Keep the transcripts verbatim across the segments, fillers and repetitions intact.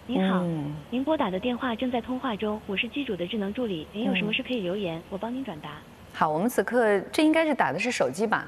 您好， 嗯、 您拨打的电话正在通话中，我是机主的智能助理。您有什么事可以留言，嗯、我帮您转达。 好，我们此刻这应该是打的是手机吧？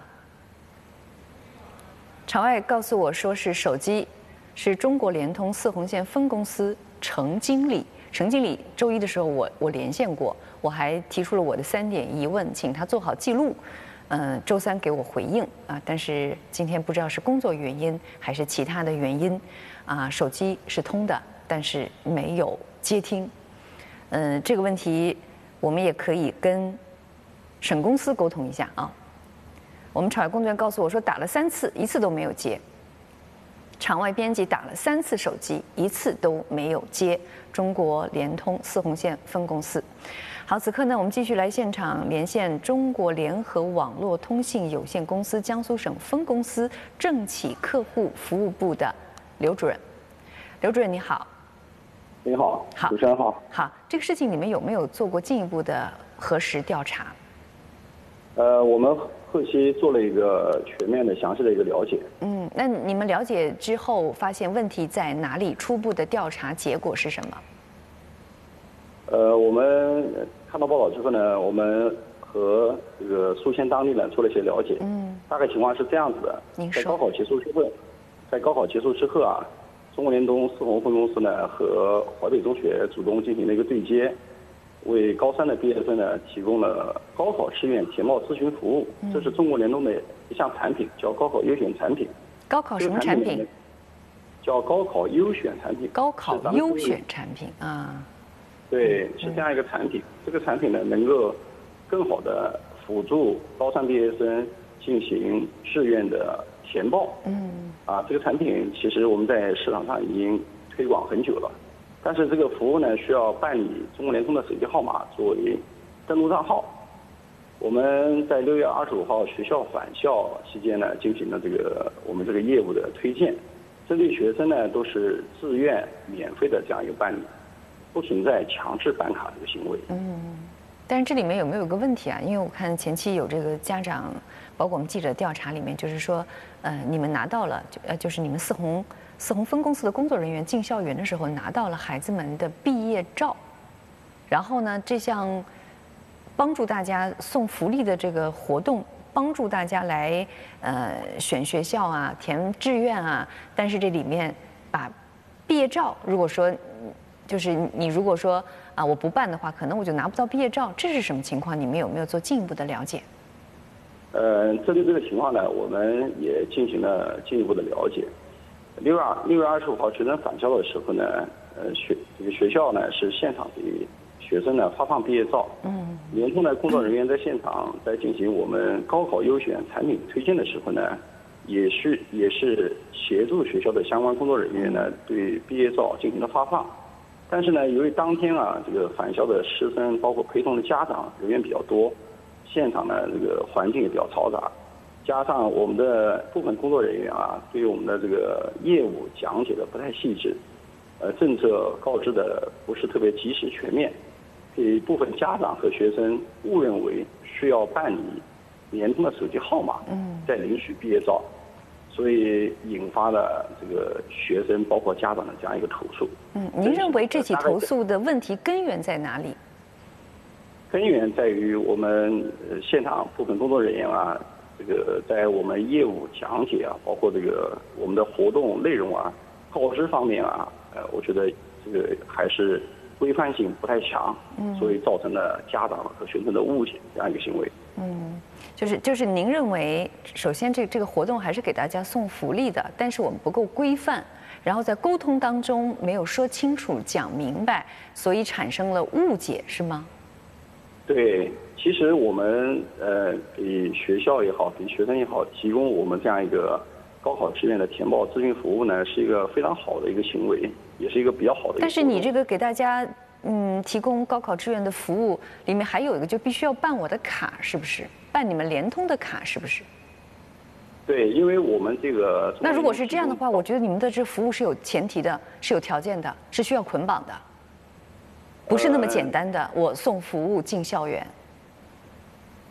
场外告诉我说是手机，是中国联通四红线分公司程经理。程经理周一的时候我我连线过，我还提出了我的三点疑问，请他做好记录。嗯，周三给我回应啊，但是今天不知道是工作原因还是其他的原因，啊，手机是通的。但是没有接听，嗯，这个问题我们也可以跟省公司沟通一下啊。我们场外工作人员告诉我说打了三次，一次都没有接。场外编辑打了三次手机，一次都没有接。中国联通四红线分公司。好，此刻呢，我们继续来现场连线中国联合网络通信有限公司江苏省分公司政企客户服务部的刘主任。刘主任你好。 你好， 好， 主持人好。 好，这个事情你们有没有做过进一步的核实调查？ 呃，我们后期做了一个全面的、详细的一个了解。 嗯，那你们了解之后发现问题在哪里？初步的调查结果是什么？ 呃，我们看到报道之后呢，我们和这个宿迁当地呢做了一些了解。嗯，大概情况是这样子的。 您说。 在高考结束之后，在高考结束之后啊。中国联通四红分公司呢和淮北中学主动进行了一个对接，为高三的毕业生呢提供了高考志愿填报咨询服务。这是中国联通的一项产品，叫高考优选产品。 高考什么产品？ 叫高考优选产品。 高考优选产品啊。 对，是这样一个产品。这个产品呢能够更好的辅助高三毕业生进行志愿的填报。嗯。啊，这个产品其实我们在市场上已经推广很久了，但是这个服务呢需要办理中国联通的手机号码作为登录账号。我们在六月二十五号学校返校期间呢进行了这个我们这个业务的推荐，针对学生呢都是自愿免费的这样一个办理，不存在强制办卡这个行为。 嗯，但是这里面有没有一个问题啊？因为我看前期有这个家长。包括我们记者调查里面，就是说，呃，你们拿到了，呃，就是你们四红四红分公司的工作人员进校园的时候拿到了孩子们的毕业照，然后呢，这项帮助大家送福利的这个活动，帮助大家来呃选学校啊、填志愿啊，但是这里面把毕业照，如果说就是你如果说啊我不办的话，可能我就拿不到毕业照，这是什么情况？你们有没有做进一步的了解？ 呃，针对这个情况呢，我们也进行了进一步的了解。六月二六月二十五号学生返校的时候呢，呃，学这个学校呢是现场给学生呢发放毕业照。嗯。联通的工作人员在现场在进行我们高考优选产品推荐的时候呢，也是也是协助学校的相关工作人员呢对毕业照进行了发放。但是呢，由于当天啊这个返校的师生包括陪同的家长人员比较多。现场呢，这个环境也比较嘈杂，加上我们的部分工作人员啊，对于我们的这个业务讲解的不太细致，呃，政策告知的不是特别及时全面，给部分家长和学生误认为需要办理联通的手机号码，嗯，再领取毕业照，所以引发了这个学生包括家长的这样一个投诉。 嗯，您认为这起投诉的问题根源在哪里？ 根源在于我们现场部分工作人员啊，这个在我们业务讲解啊，包括这个我们的活动内容啊、告知方面啊，呃，我觉得这个还是规范性不太强，嗯，所以造成了家长和学生的误解这样一个行为。 嗯，就是就是您认为，首先这这个活动还是给大家送福利的，但是我们不够规范，然后在沟通当中没有说清楚、讲明白，所以产生了误解，是吗？ 对，其实我们呃给学校也好，给学生也好，提供我们这样一个高考志愿的填报咨询服务呢，是一个非常好的一个行为，也是一个比较好的一个。 但是你这个给大家嗯提供高考志愿的服务里面还有一个，就必须要办我的卡，是不是？办你们联通的卡，是不是？ 对，因为我们这个。 那如果是这样的话，我觉得你们的这服务是有前提的，是有条件的，是需要捆绑的。不是那么简单的，我送服务进校园。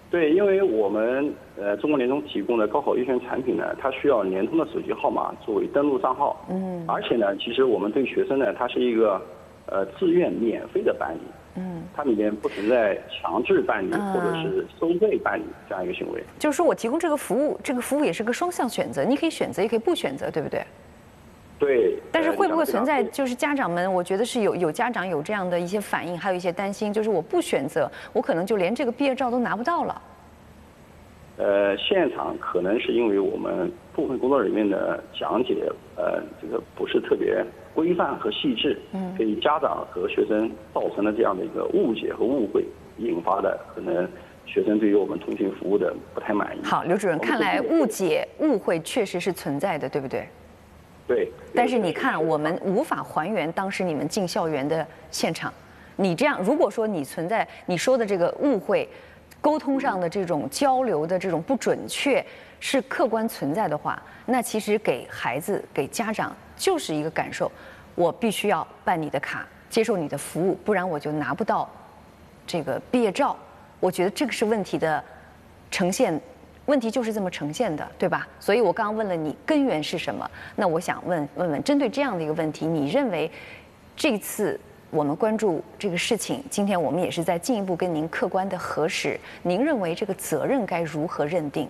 对，因为我们呃中国联通提供的高考优选产品呢，它需要联通的手机号码作为登录账号。嗯。而且呢，其实我们对学生呢，它是一个呃自愿免费的办理。嗯。它里面不存在强制办理或者是收费办理这样一个行为。 就是说我提供这个服务，这个服务也是个双向选择，你可以选择，也可以不选择，对不对？ 对。 但是会不会存在，就是家长们，我觉得是有有家长有这样的一些反应，还有一些担心，就是我不选择，我可能就连这个毕业照都拿不到了。 呃，现场可能是因为我们部分工作人员的讲解，呃，这个不是特别规范和细致，嗯，给家长和学生造成了这样的一个误解和误会，引发的可能学生对于我们通讯服务的不太满意。 好，刘主任，看来误解误会确实是存在的，对不对？ 对。 但是你看，我们无法还原当时你们进校园的现场。你这样，如果说你存在你说的这个误会，沟通上的这种交流的这种不准确是客观存在的话，那其实给孩子、给家长就是一个感受：我必须要办你的卡，接受你的服务，不然我就拿不到这个毕业照。我觉得这个是问题的呈现。问题就是这么呈现的，对吧？所以我刚刚问了你根源是什么，那我想问问问，针对这样的一个问题，你认为这次我们关注这个事情，今天我们也是在进一步跟您客观的核实，您认为这个责任该如何认定？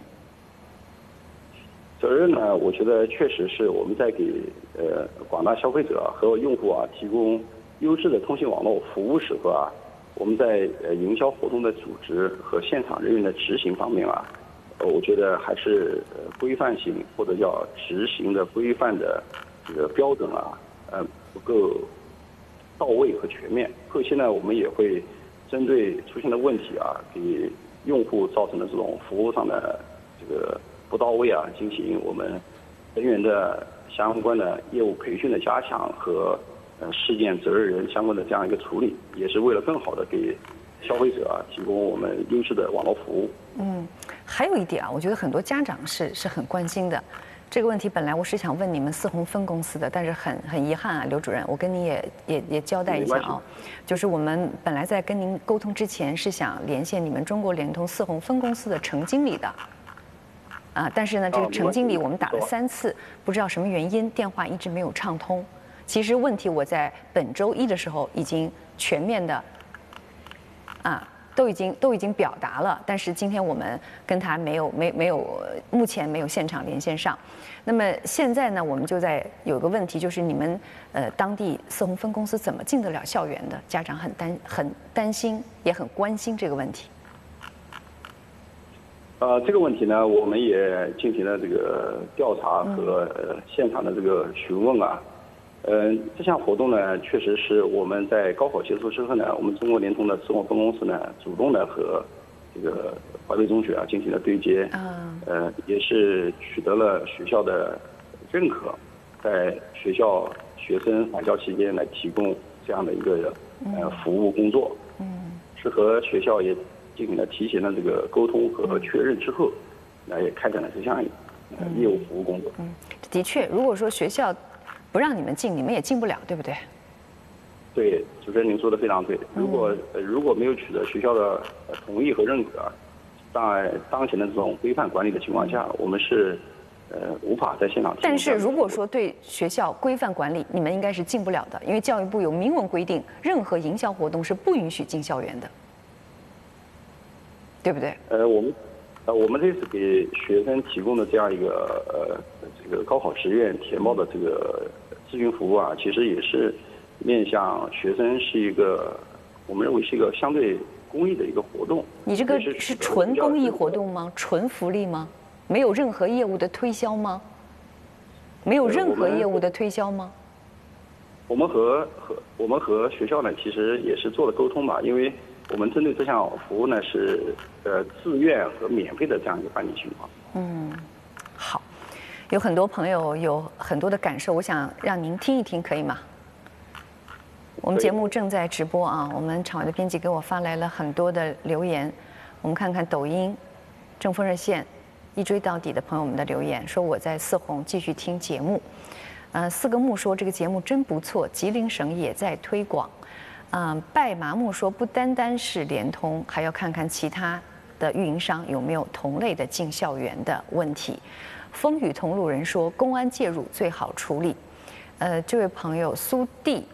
责任呢，我觉得确实是我们在给呃广大消费者和用户啊提供优质的通信网络服务时候啊，我们在呃营销活动的组织和现场人员的执行方面啊。呃，我觉得还是呃规范性或者叫执行的规范的这个标准啊，呃不够到位和全面。后期呢，我们也会针对出现的问题啊，给用户造成的这种服务上的这个不到位啊，进行我们人员的相关的业务培训的加强和呃事件责任人相关的这样一个处理，也是为了更好的给消费者啊提供我们优质的网络服务。 嗯，还有一点啊，我觉得很多家长是是很关心的。这个问题本来我是想问你们四宏分公司的，但是很很遗憾啊，刘主任，我跟你也也也交代一下啊，就是我们本来在跟您沟通之前是想连线你们中国联通四宏分公司的程经理的，啊，但是呢，这个程经理我们打了三次，不知道什么原因，电话一直没有畅通。其实问题我在本周一的时候已经全面的，啊。都已经都已经表达了，但是今天我们跟他没有没没有目前没有现场连线上。那么现在呢，我们就在有个问题，就是你们呃当地四宏分公司怎么进得了校园的？家长很担很担心，也很关心这个问题。 呃，这个问题呢，我们也进行了这个调查和呃现场的这个询问啊。嗯，这项活动呢，确实是我们在高考结束之后呢，我们中国联通的四宏分公司呢，主动的和这个淮北中学啊进行了对接，嗯，呃，也是取得了学校的认可，在学校学生返校期间来提供这样的一个呃服务工作，嗯，是和学校也进行了提前的这个沟通和确认之后，来也开展了这项呃业务服务工作。 嗯，的确，如果说学校不让你们进，你们也进不了，对不对？ 对，主持人您说的非常对。如果、呃、如果没有取得学校的同意和认可，在当前的这种规范管理的情况下，我们是呃无法在现场。 但是如果说对学校规范管理，你们应该是进不了的，因为教育部有明文规定，任何营销活动是不允许进校园的，对不对？ 呃，我们呃我们这次给学生提供的这样一个呃这个高考志愿填报的这个咨询服务啊，其实也是面向学生，是一个我们认为是一个相对公益的一个活动。 你这个是纯公益活动吗？纯福利吗？没有任何业务的推销吗？没有任何业务的推销吗？ 我们和和我们和学校呢，其实也是做了沟通吧，因为我们针对这项服务呢是呃自愿和免费的这样一个办理情况。 嗯，好，有很多朋友有很多的感受，我想让您听一听，可以吗？我们节目正在直播啊，我们场外的编辑给我发来了很多的留言，我们看看抖音、正风热线、一追到底的朋友们的留言，说我在四宏继续听节目。呃，四个木说这个节目真不错，吉林省也在推广。嗯、呃，拜麻木说不单单是联通，还要看看其他的运营商有没有同类的进校园的问题。风雨同路人说，公安介入最好处理。呃，这位朋友苏弟